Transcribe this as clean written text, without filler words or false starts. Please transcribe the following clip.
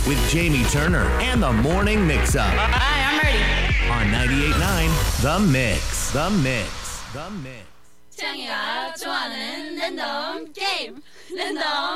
with Jamie Turner and the Morning Mix-Up. Hi, I'm ready. On 98.9 The Mix. The Mix. The Mix. 창이가 좋아하는 랜덤 게임. 랜덤